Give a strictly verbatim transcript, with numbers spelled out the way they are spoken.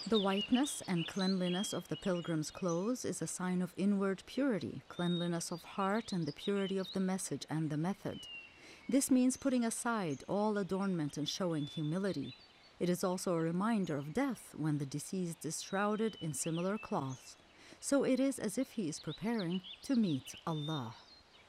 The whiteness and cleanliness of the pilgrim's clothes is a sign of inward purity, cleanliness of heart, and the purity of the message and the method. This means putting aside all adornment and showing humility. It is also a reminder of death when the deceased is shrouded in similar cloths. So it is as if he is preparing to meet Allah.